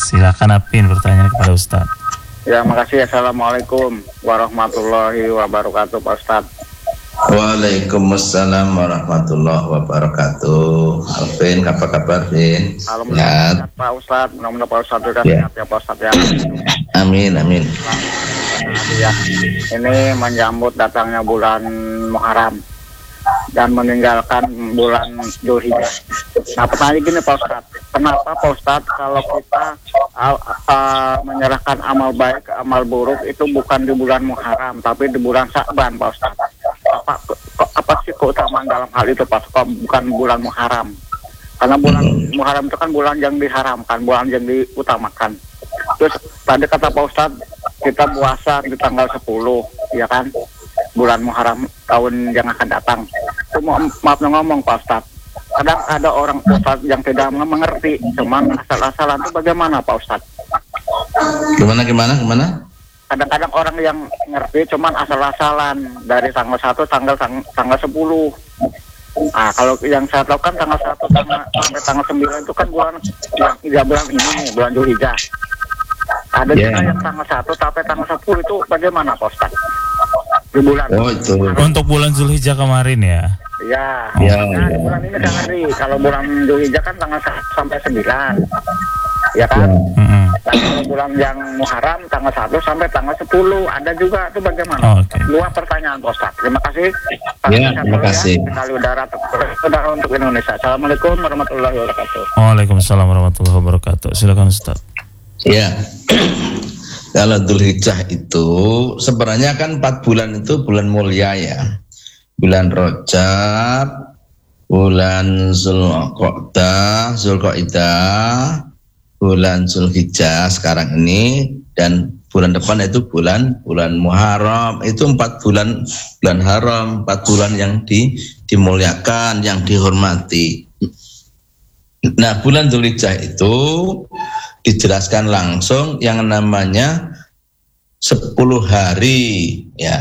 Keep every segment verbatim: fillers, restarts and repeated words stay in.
Silakan Apin pertanyaan kepada Ustaz. Ya, makasih. Assalamualaikum warahmatullahi wabarakatuh, Pak Ustadz. Waalaikumsalam warahmatullahi wabarakatuh. Alvin, apa kabar, Vin? Alhamdulillah, Pak Ustadz. Mudah-mudahan Pak Ustadz sudah ya. sehat ya, Pak Ustadz ya. Amin, amin. Ya, ini menyambut datangnya bulan Muharram dan meninggalkan bulan Dzulhijjah. Nah, pertanyaan gini, Pak Ustadz, kenapa Pak Ustadz kalau kita uh, uh, menyerahkan amal baik ke amal buruk itu bukan di bulan Muharram tapi di bulan Sya'ban, Pak Ustadz? Apa, kok, apa sih keutamaan dalam hal itu, Pak? Kok bukan bulan Muharram? Karena bulan Muharram itu kan bulan yang diharamkan, bulan yang diutamakan. Terus tadi kata Pak Ustadz, kita puasa di tanggal sepuluh, ya kan? Bulan Muharram tahun yang akan datang. Itu maaf ngomong, Pak Ustadz, kadang ada orang Ustadz yang tidak mengerti, cuman asal-asalan itu bagaimana, Pak Ustadz? Gimana, gimana, gimana? Kadang-kadang orang yang ngerti cuman asal-asalan dari tanggal satu tanggal tang, tanggal sepuluh. Nah, kalau yang saya tahu kan tanggal satu tanggal, sampai tanggal sembilan itu kan bulan yang tiga bulan ini nih, bulan Dzulhijjah. Ada yeah. juga yang tanggal satu sampai tanggal sepuluh itu bagaimana, Pak Ustaz? Di bulan. Oh, itu. Untuk bulan Dzulhijjah kemarin ya. Iya. Ya, nah, ya. bulan ini jangan nih. Kalau bulan Dzulhijjah kan tanggal satu sampai sembilan. Ya kan? Ya. Mm-hmm. Dan kalau bulan yang Muharram tanggal satu sampai tanggal sepuluh ada juga, itu bagaimana? Oh, okay. Dua pertanyaan, Pak Ustaz. Terima kasih. Ya, terima kasih. Ya. Kali udara udara untuk Indonesia. Assalamualaikum warahmatullahi wabarakatuh. Waalaikumsalam warahmatullahi wabarakatuh. Silakan Ustaz. Ya. Kalau Dzulhijjah itu sebenarnya kan empat bulan itu bulan mulia ya. Bulan Rajab, bulan Zulqa'dah, Zulqa'dah, bulan Dzulhijjah sekarang ini, dan bulan depan itu bulan bulan Muharram. Itu empat bulan bulan haram, empat bulan yang di, dimuliakan, yang dihormati. Nah, bulan Dzulhijjah itu dijelaskan langsung yang namanya sepuluh hari ya.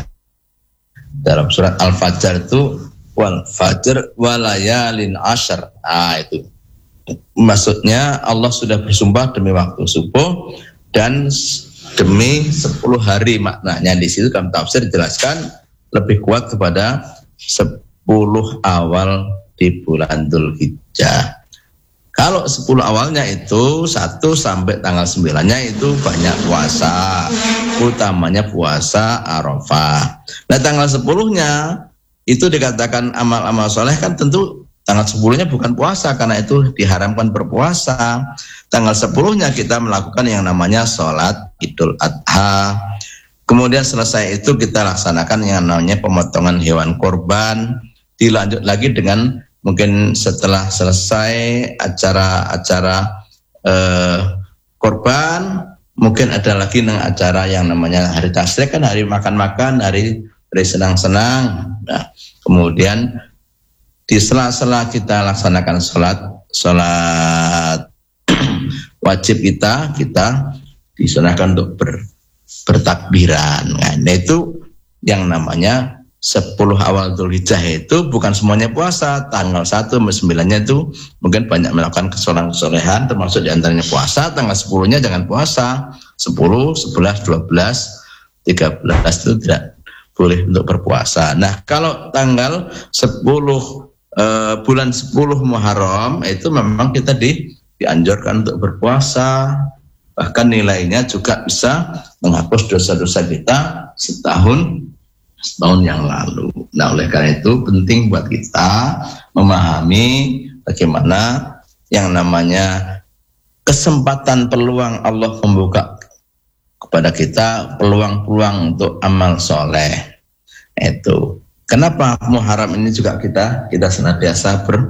Dalam surat Al-Fajr itu wal fajr walayalin asyr. Nah, itu maksudnya Allah sudah bersumpah demi waktu subuh dan demi sepuluh hari. Maknanya di situ dalam tafsir dijelaskan lebih kuat kepada sepuluh awal di bulan Dzulhijjah. Kalau sepuluh awalnya itu satu sampai tanggal sembilannya itu banyak puasa, utamanya puasa Arafah. Nah, tanggal sepuluhnya itu dikatakan amal-amal soleh kan tentu tanggal sepuluhnya bukan puasa karena itu diharamkan berpuasa. Tanggal sepuluhnya kita melakukan yang namanya sholat Idul Adha. Kemudian selesai itu kita laksanakan yang namanya pemotongan hewan kurban. Dilanjut lagi dengan mungkin setelah selesai acara-acara eh, kurban, mungkin ada lagi yang acara yang namanya hari tasyrik, kan hari makan-makan, hari hari senang-senang. Nah, kemudian di sela-sela kita laksanakan sholat sholat wajib kita kita disunahkan untuk ber, bertakbiran. Nah, itu yang namanya sepuluh awal Dzulhijjah itu bukan semuanya puasa. Tanggal satu sampai sembilannya itu mungkin banyak melakukan kesolehan-kesolehan, termasuk diantaranya puasa. Tanggal sepuluhnya jangan puasa. sepuluh, sebelas, dua belas, tiga belas itu tidak boleh untuk berpuasa. Nah, kalau tanggal sepuluh eh, bulan sepuluh Muharram itu memang kita di, dianjurkan untuk berpuasa. Bahkan nilainya juga bisa menghapus dosa-dosa kita setahun setahun yang lalu. Nah, oleh karena itu penting buat kita memahami bagaimana yang namanya kesempatan peluang Allah membuka kepada kita peluang-peluang untuk amal soleh. Itu kenapa Muharram ini juga kita kita senantiasa ber,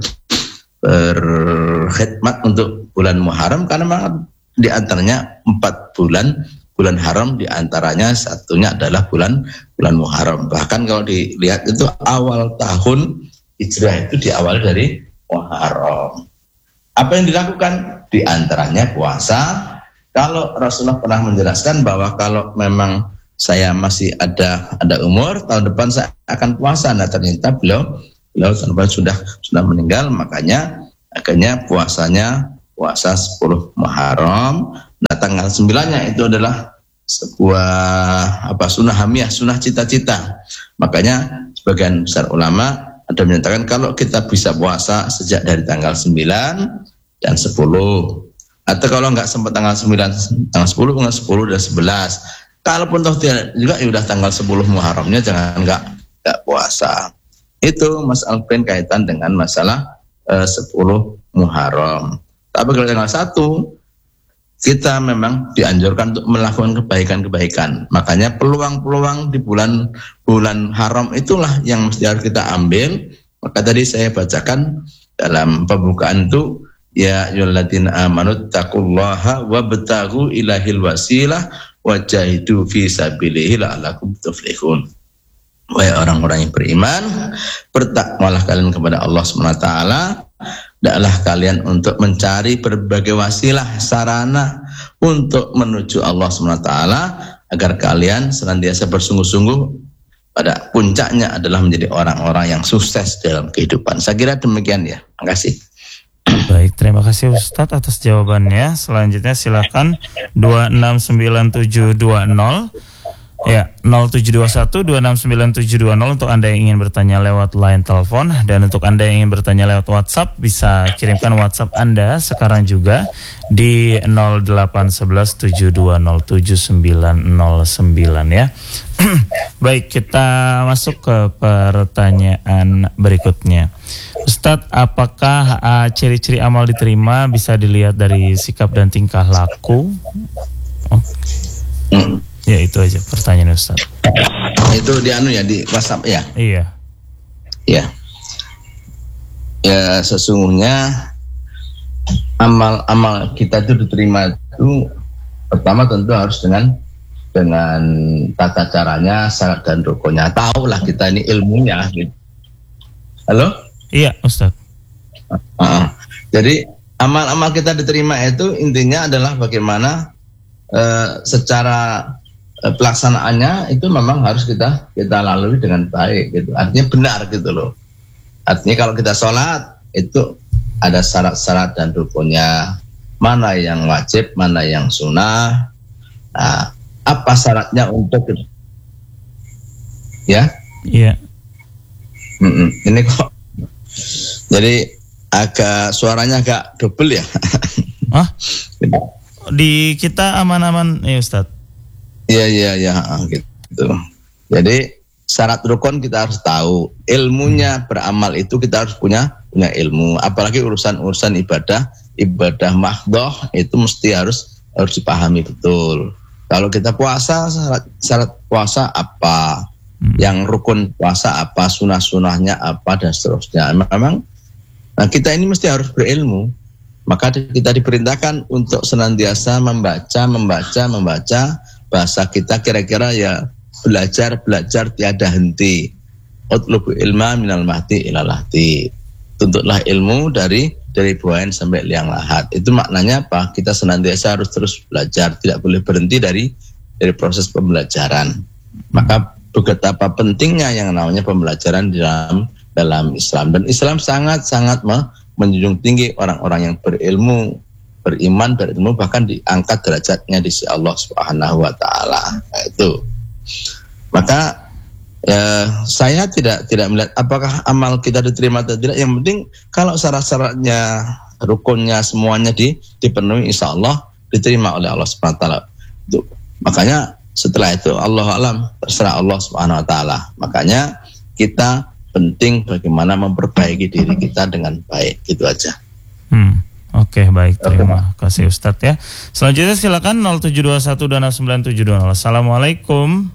berkhidmat untuk bulan Muharram, karena memang di antaranya empat bulan bulan haram, di antaranya satunya adalah bulan bulan Muharram. Bahkan kalau dilihat itu awal tahun Hijrah itu diawali dari Muharram. Apa yang dilakukan? Di antaranya puasa. Kalau Rasulullah pernah menjelaskan bahwa kalau memang saya masih ada ada umur, tahun depan saya akan puasa. Nah, ternyata beliau beliau tahun depan sudah sudah meninggal, makanya akhirnya puasanya puasa sepuluh Muharram. Nah, tanggal sembilannya itu adalah sebuah apa sunnah hamiyah, sunnah cita-cita. Makanya sebagian besar ulama ada menyatakan kalau kita bisa puasa sejak dari tanggal sembilan dan sepuluh, atau kalau nggak sempat tanggal sembilan, tanggal sepuluh, tanggal sepuluh dan sebelas. Kalaupun toh tidak juga ya udah tanggal sepuluh Muharramnya jangan nggak nggak puasa. Itu Mas Alvin kaitan dengan masalah uh, sepuluh Muharram. Tapi kalau tanggal satu kita memang dianjurkan untuk melakukan kebaikan-kebaikan. Makanya peluang-peluang di bulan bulan haram itulah yang mesti harus kita ambil. Maka tadi saya bacakan dalam pembukaan itu, ya ayyuhalladzina amanu taqullaha wabtaghu ilahil wasilah wajahidu fi sabilihi la'allakum tuflihun. Wahai orang-orang yang beriman, bertakwalah kalian kepada Allah subhanahu wa taala. Hendaklah kalian untuk mencari berbagai wasilah, sarana untuk menuju Allah subhanahu wa taala, agar kalian senantiasa bersungguh-sungguh pada puncaknya adalah menjadi orang-orang yang sukses dalam kehidupan. Saya kira demikian ya. Terima kasih. Baik, terima kasih Ustadz atas jawabannya. Selanjutnya silakan dua enam sembilan tujuh dua nol ya nol tujuh dua satu dua enam sembilan tujuh dua nol untuk Anda yang ingin bertanya lewat line telepon, dan untuk Anda yang ingin bertanya lewat WhatsApp bisa kirimkan WhatsApp Anda sekarang juga di nol delapan satu satu tujuh dua nol tujuh sembilan nol sembilan ya. Baik, kita masuk ke pertanyaan berikutnya. Ustadz, apakah uh, ciri-ciri amal diterima bisa dilihat dari sikap dan tingkah laku? Oh. Hmm. Ya, itu aja pertanyaan Ustadz. Itu di anu ya, di WhatsApp ya? Iya. Ya. Ya, sesungguhnya amal-amal kita itu diterima itu pertama tentu harus dengan dengan tata caranya, syarat dan rukunnya. Tahulah kita ini ilmunya gitu. Halo? Iya, Ustadz. Uh, jadi amal-amal kita diterima itu intinya adalah bagaimana uh, secara uh, pelaksanaannya itu memang harus kita kita lalui dengan baik gitu. Artinya benar gitu loh. Artinya kalau kita sholat itu ada syarat-syarat dan rukunnya, mana yang wajib, mana yang sunnah. Nah, apa syaratnya untuk ya? Iya. Mm-mm. Ini kok jadi agak suaranya agak double ya. Ah? Di kita aman-aman ya Ustadz. Iya iya iya gitu. Jadi syarat rukun kita harus tahu, ilmunya beramal itu kita harus punya punya ilmu. Apalagi urusan-urusan ibadah, ibadah mahdhah itu mesti harus harus dipahami betul. Kalau kita puasa, syarat, syarat puasa apa, hmm. yang rukun puasa apa, sunah-sunahnya apa, dan seterusnya. Memang nah kita ini mesti harus berilmu. Maka kita diperintahkan untuk senantiasa membaca, membaca, membaca. Bahasa kita kira-kira ya belajar, belajar tiada henti. Utlubu ilma minal mahdi ilal lahdi. Tuntutlah ilmu dari dari buayan sampai liang lahat. Itu maknanya apa? Kita senantiasa harus terus belajar, tidak boleh berhenti dari dari proses pembelajaran. Maka betapa pentingnya yang namanya pembelajaran di dalam dalam Islam, dan Islam sangat-sangat menjunjung tinggi orang-orang yang berilmu, beriman, berilmu, bahkan diangkat derajatnya di sisi Allah Subhanahu wa taala. Nah, itu. Maka ya, saya tidak tidak melihat apakah amal kita diterima atau tidak. Yang penting kalau syarat-syaratnya, rukunnya semuanya di, dipenuhi, insya Allah diterima oleh Allah Subhanahu Wa Taala. Itu. Makanya setelah itu Allah alam terserah Allah Subhanahu Wa Taala. Makanya kita penting bagaimana memperbaiki diri kita dengan baik. Gitu aja. Hmm. Oke, baik, terima kasih Ustadz ya. Selanjutnya silakan nol tujuh dua satu dua enam sembilan tujuh dua nol. Assalamualaikum.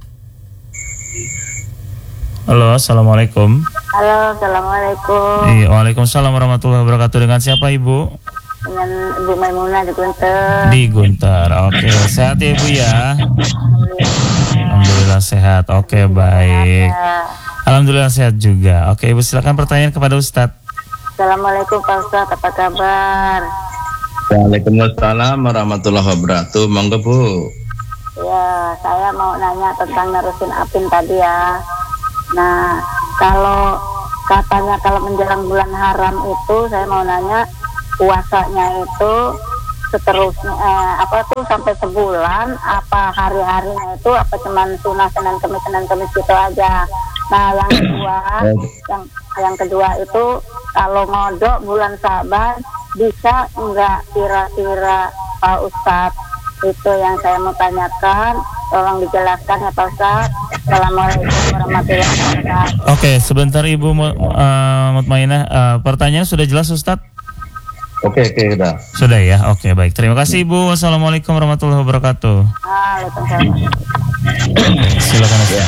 Halo, assalamualaikum. Halo, assalamualaikum. Iya, waalaikumsalam warahmatullahi wabarakatuh. Dengan siapa Ibu? Dengan Ibu Maimunah di Guntur. Di Guntur. Oke, sehat ya Ibu ya. Alhamdulillah. Alhamdulillah sehat. Oke, baik. Alhamdulillah sehat juga. Oke, Ibu silakan pertanyaan kepada Ustadz. Assalamualaikum Pak Ustadz, apa kabar? Waalaikumsalam warahmatullahi wabarakatuh. Monggo Bu. Ya, saya mau nanya tentang nerusin Apin tadi ya. Nah, kalau katanya kalau menjelang bulan haram itu, saya mau nanya puasanya itu seterusnya eh, apa tuh sampai sebulan, apa hari-harinya itu apa cuman sunah Senin Kamis Senin Kamis gitu aja. Nah yang kedua, yang yang kedua itu kalau ngodok bulan Saban bisa enggak kira-kira Pak Ustadz? Itu yang saya mau tanyakan, tolong dijelaskan ya Pak Ustadz. Assalamualaikum warahmatullahi wabarakatuh. Oke, sebentar Ibu uh, Mutmainah, uh, pertanyaan sudah jelas Ustadz? Oke, oke, sudah. Sudah ya, oke baik. Terima kasih Ibu. Wassalamualaikum warahmatullahi wabarakatuh. Waalaikumsalam. Silakan ya.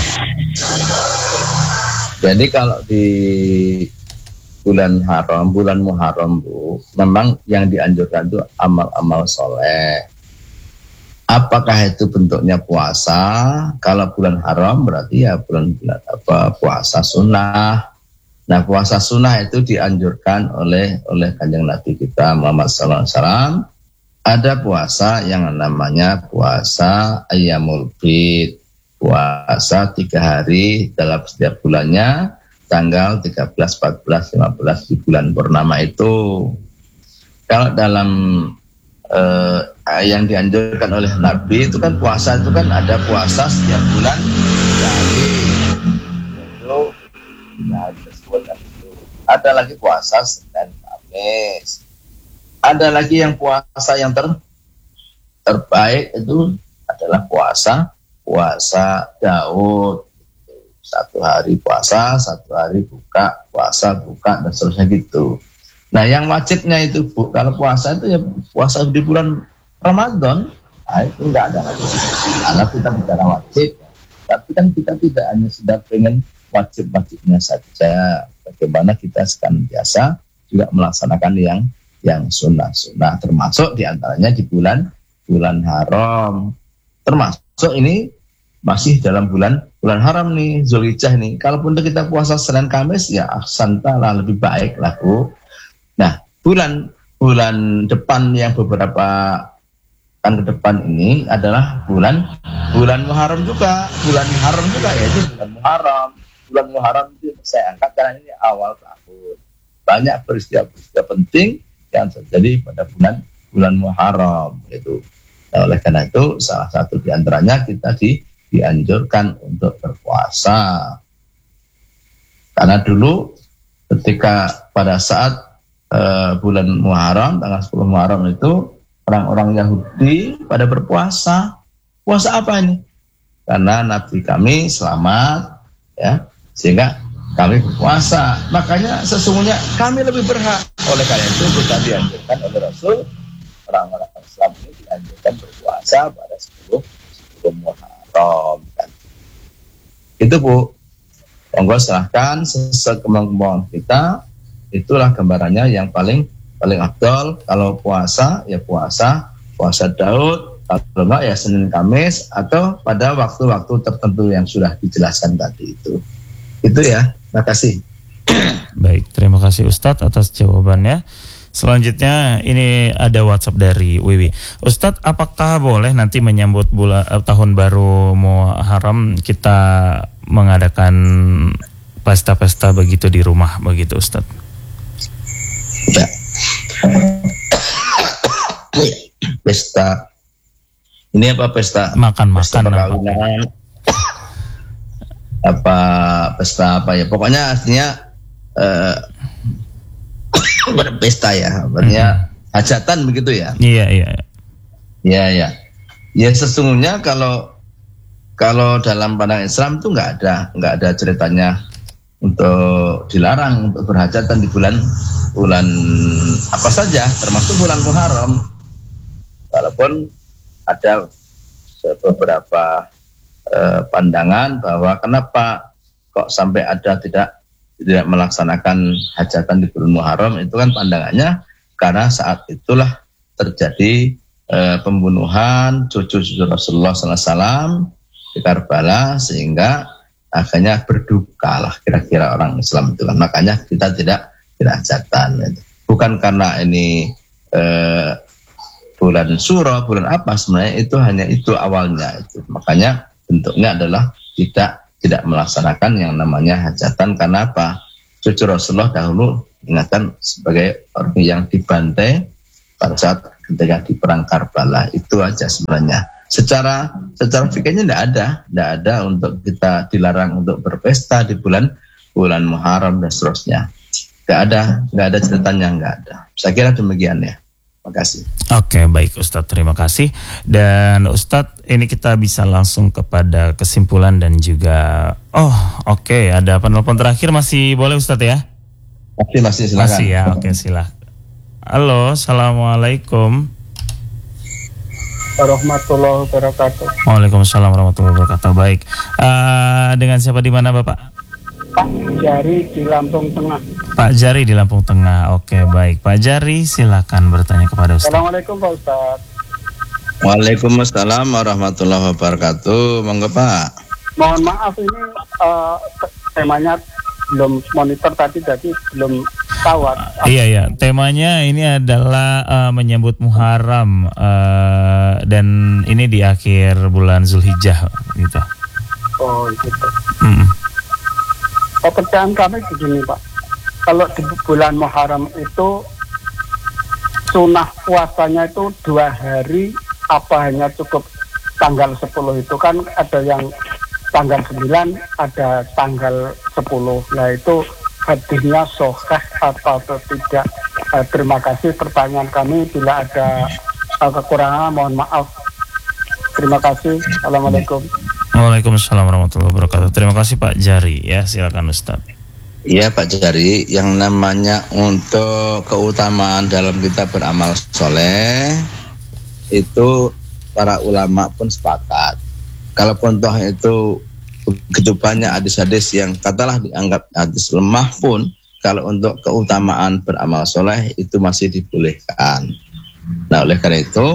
Jadi kalau di bulan haram, bulan Muharram Bu, memang yang dianjurkan itu amal-amal soleh. Apakah itu bentuknya puasa? Kalau bulan haram berarti ya bulan-bulan apa puasa sunnah. Nah puasa sunnah itu dianjurkan oleh oleh Kanjeng Nabi kita Muhammad sallallahu alaihi wasallam. Ada puasa yang namanya puasa Ayyamul Bid, puasa tiga hari dalam setiap bulannya, tanggal tiga belas, empat belas, lima belas di bulan purnama itu. Kalau dalam eh, yang dianjurkan oleh Nabi itu kan puasa itu kan ada puasa setiap bulan tiga hari. Itu nah, ada lagi puasa Senin Kamis. Ada lagi yang puasa yang ter, terbaik itu adalah puasa puasa Daud. Satu hari puasa, satu hari buka, puasa buka dan seterusnya gitu. Nah yang wajibnya itu Bu, kalau puasa itu ya puasa di bulan Ramadan. Nah, itu enggak ada lagi. Karena kita bicara wajib, tapi kan kita tidak hanya sedang pengen wajib-wajibnya saja. Bagaimana kita sekarang biasa juga melaksanakan yang yang sunnah-sunnah, termasuk diantaranya di bulan bulan haram. Termasuk ini masih dalam bulan bulan haram nih, Zulhijjah nih. Kalaupun kita puasa Senin Kamis ya ahsantalah, lebih baik lah Bu. Nah bulan bulan depan yang beberapa kan ke depan ini adalah bulan bulan Muharram juga, bulan haram juga, yaitu bulan Muharram. Bulan Muharram itu saya angkat karena ini awal tahun. Banyak peristiwa-peristiwa penting yang terjadi pada bulan bulan Muharram itu. Nah, oleh karena itu salah satu di antaranya kita di, dianjurkan untuk berpuasa. Karena dulu ketika pada saat uh, bulan Muharram tanggal sepuluh Muharram itu orang-orang Yahudi pada berpuasa. Puasa apa ini? Karena Nabi kami selamat ya. Sehingga kami berpuasa. Makanya sesungguhnya kami lebih berhak. Oleh karena itu kita dianjurkan oleh Rasul, orang-orang Islam ini dianjurkan berpuasa pada sepuluh Muharram kan. Itu Bu. Monggo silahkan sesuai kemampuan kita. Itulah gambarannya yang paling paling afdal. Kalau puasa ya puasa puasa Daud, kalau enggak ya Senin Kamis atau pada waktu-waktu tertentu yang sudah dijelaskan tadi itu. Itu ya, terima kasih. Baik, terima kasih Ustadz atas jawabannya. Selanjutnya ini ada WhatsApp dari Wiwi. Ustadz, apakah boleh nanti menyambut bulan eh, tahun baru Muharram kita mengadakan pesta-pesta begitu di rumah begitu Ustadz? Ya. Pesta. Ini apa pesta? Makan-makan perkawinan. Apa pesta apa ya? Pokoknya artinya eh, berpesta ya, artinya hmm. hajatan begitu ya. Iya iya. Iya iya. Ya sesungguhnya kalau kalau dalam pandangan Islam itu nggak ada nggak ada ceritanya untuk dilarang untuk berhajatan di bulan bulan apa saja, termasuk bulan Muharram. Walaupun ada beberapa eh, pandangan bahwa kenapa kok sampai ada tidak tidak melaksanakan hajatan di bulan Muharram, itu kan pandangannya karena saat itulah terjadi eh, pembunuhan cucu-cucu Rasulullah sallallahu alaihi wasallam di Karbala, sehingga akhirnya berdukalah kira-kira orang Islam itu kan. Makanya kita tidak tidak hajatan. Bukan karena ini eh, bulan Syuro, bulan apa, sebenarnya itu hanya itu awalnya itu. Makanya bentuknya adalah tidak tidak melaksanakan yang namanya hajatan. Karena apa? Cucu Rasulullah dahulu ingatkan sebagai orang yang dibantai pada saat ketika di perang Karbala. Itu aja sebenarnya. Secara secara fikihnya tidak ada, tidak ada untuk kita dilarang untuk berpesta di bulan bulan Muharram dan seterusnya. Tidak ada, tidak ada ceritanya, nggak ada. Saya kira demikian ya. Terima kasih. Oke, baik Ustadz, terima kasih. Dan Ustadz, ini kita bisa langsung kepada kesimpulan dan juga, oh oke, okay, ada penelpon terakhir, masih boleh Ustadz ya? Masih, masih silakan. Masih ya, oke okay, silakan. Halo, assalamualaikum. Warahmatullahi wabarakatuh. Waalaikumsalam warahmatullahi wabarakatuh. Baik, uh, dengan siapa di mana Bapak? Pak Jari di Lampung Tengah. Pak Jari di Lampung Tengah. Oke, baik. Pak Jari, silakan bertanya kepada Ustaz. Assalamualaikum Pak Ustaz. Waalaikumsalam warahmatullahi wabarakatuh. Monggo Pak. Mohon maaf ini uh, temanya belum monitor tadi, jadi belum tawar. Iya ya, temanya ini adalah uh, menyambut Muharram uh, dan ini di akhir bulan Zulhijjah gitu. Oh gitu. Mm. Pekerjaan kami begini Pak, kalau di bulan Muharram itu sunnah puasanya itu dua hari, apa hanya cukup tanggal sepuluh itu? Kan ada yang tanggal sembilan, ada tanggal sepuluh. Nah itu hadisnya sahih atau tidak? Eh, terima kasih. Pertanyaan kami, bila ada eh, kekurangan mohon maaf. Terima kasih. Assalamualaikum. Waalaikumsalam warahmatullahi wabarakatuh. Terima kasih Pak Jari ya, silakan Ustaz. Iya Pak Jari, yang namanya untuk keutamaan dalam kita beramal soleh itu para ulama pun sepakat. Kalau contoh itu begitu banyak hadis-hadis yang katalah dianggap hadis lemah pun, kalau untuk keutamaan beramal soleh itu masih dibolehkan. Nah oleh karena itu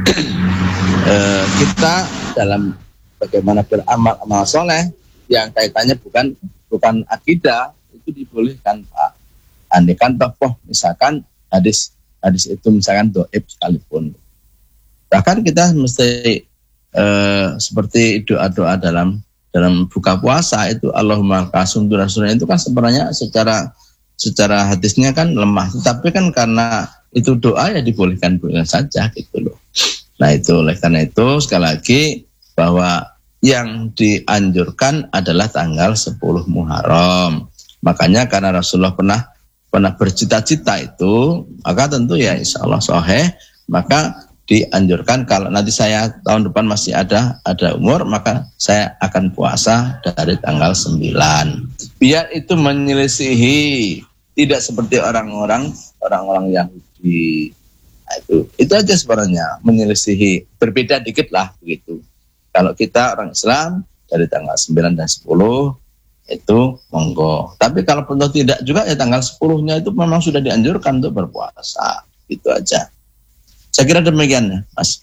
eh, kita dalam bagaimana beramal amal soleh yang kaitannya bukan bukan akidah itu dibolehkan Pak. Andaikan tokoh misalkan hadis hadis itu misalkan doib sekalipun, bahkan kita mesti eh, seperti doa-doa dalam dalam buka puasa itu Allahumma kasumtu rasulullah itu kan sebenarnya secara secara hadisnya kan lemah, tapi kan karena itu doa ya dibolehkan boleh saja gitu loh. Nah itu oleh karena itu sekali lagi bahwa yang dianjurkan adalah tanggal sepuluh Muharram. Makanya karena Rasulullah pernah pernah bercita-cita itu, maka tentu ya insya Allah sahih, maka dianjurkan kalau nanti saya tahun depan masih ada ada umur, maka saya akan puasa dari tanggal sembilan. Biar itu menyelisihi, tidak seperti orang-orang orang-orang Yahudi. Nah, itu itu aja sebenarnya, menyelisihi, berbeda dikit lah begitu. Kalau kita orang Islam dari tanggal sembilan dan sepuluh itu monggo. Tapi kalau pun tidak juga ya tanggal sepuluhnya itu memang sudah dianjurkan untuk berpuasa. Itu aja. Saya kira demikian ya, Mas.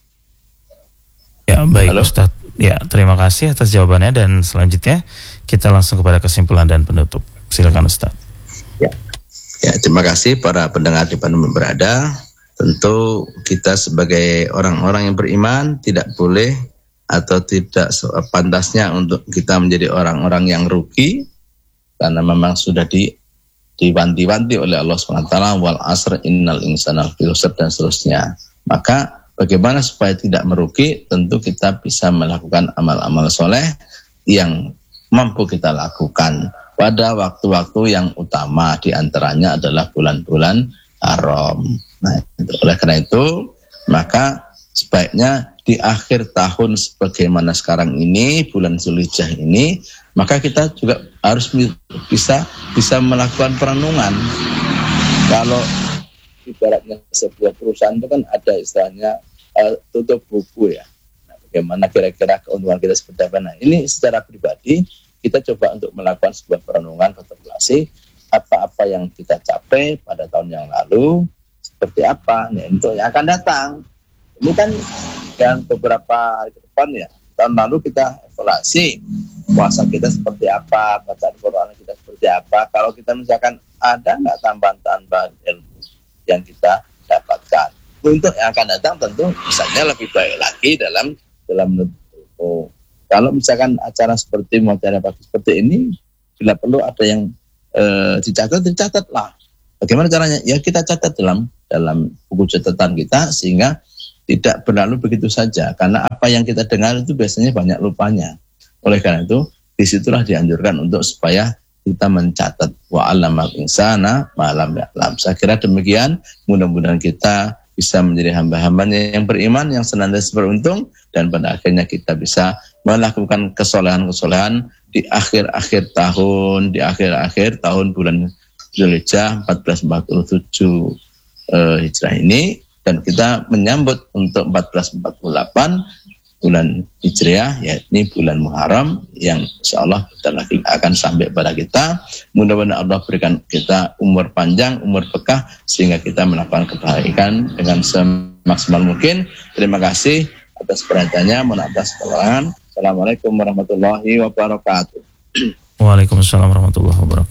Ya, baik Halo? Ustaz. Ya, terima kasih atas jawabannya dan selanjutnya kita langsung kepada kesimpulan dan penutup. Silakan Ustaz. Ya. Ya, terima kasih para pendengar di mana berada. Tentu kita sebagai orang-orang yang beriman tidak boleh atau tidak pantasnya untuk kita menjadi orang-orang yang rugi, karena memang sudah di diwanti-wanti oleh Allah subhanahu wa taala wal asr innal insana lafi khusr dan seterusnya. Maka bagaimana supaya tidak merugi? Tentu kita bisa melakukan amal-amal soleh yang mampu kita lakukan pada waktu-waktu yang utama, diantaranya adalah bulan-bulan haram. Nah, oleh karena itu maka sebaiknya di akhir tahun sebagaimana sekarang ini bulan Zulhijjah ini, maka kita juga harus bisa bisa melakukan perenungan. Kalau ibaratnya sebuah perusahaan itu kan ada istilahnya uh, tutup buku ya. Nah, bagaimana kira-kira keuntungan kita seperti apa? Nah, ini secara pribadi kita coba untuk melakukan sebuah perenungan, kontemplasi apa-apa yang kita capai pada tahun yang lalu, seperti apa nih untuk yang akan datang. Ini kan yang beberapa hari ke depan ya, tahun lalu kita evaluasi puasa kita seperti apa, bacaan Quran kita seperti apa. Kalau kita misalkan ada nggak tambahan-tambahan ilmu yang kita dapatkan untuk yang akan datang, tentu misalnya lebih baik lagi dalam dalam oh, kalau misalkan acara seperti acara pagi seperti ini, bila perlu ada yang eh, dicatat, dicatatlah. Bagaimana caranya? Ya kita catat dalam dalam buku catatan kita, sehingga tidak berlalu begitu saja. Karena apa yang kita dengar itu biasanya banyak lupanya. Oleh karena itu, disitulah dianjurkan untuk supaya kita mencatat wa alamal insana malam ya'lam. Saya kira demikian. Mudah-mudahan kita bisa menjadi hamba-hambanya yang beriman, yang senantiasa beruntung, dan pada akhirnya kita bisa melakukan kesolehan-kesolehan di akhir-akhir tahun, di akhir-akhir tahun bulan Zulhijjah empat belas empat puluh tujuh uh, Hijrah ini, dan kita menyambut untuk empat belas empat puluh delapan bulan Hijriah, yakni bulan Muharram, yang insyaallah bentar lagi akan sampai pada kita. Mudah-mudahan Allah berikan kita umur panjang, umur berkah, sehingga kita melakukan kebaikan dengan semaksimal mungkin. Terima kasih atas perhatiannya, mohon atas pertolongan. Assalamualaikum warahmatullahi wabarakatuh. Waalaikumsalam warahmatullahi wabarakatuh.